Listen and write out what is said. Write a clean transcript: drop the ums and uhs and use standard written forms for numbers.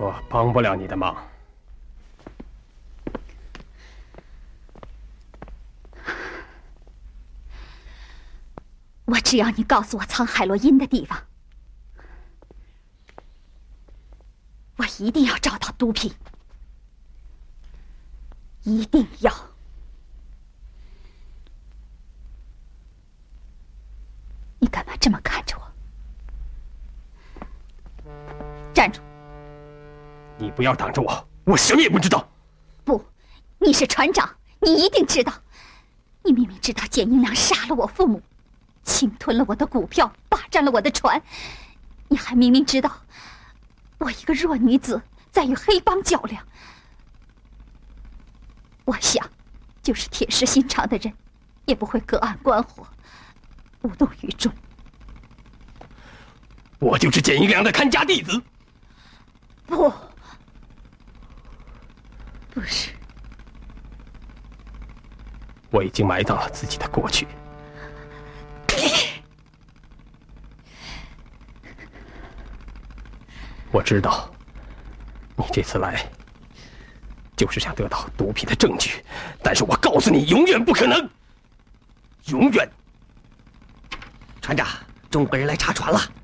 我帮不了你的忙。 我只要你告诉我藏海洛因的地方，我一定要找到毒品，一定要。你干嘛这么看着我？站住！ 你不要挡着我，我什么也不知道。 不，你是船长，你一定知道。你明明知道简英良杀了我父母，侵吞了我的股票，霸占了我的船，你还明明知道我一个弱女子在与黑帮较量。我想，就是铁石心肠的人，也不会隔岸观火，无动于衷。 我就是简英良的看家弟子。 不，不是。 我已经埋葬了自己的过去。我知道，你这次来就是想得到毒品的证据，但是我告诉你，永远不可能，永远。 船长，中国人来查船了。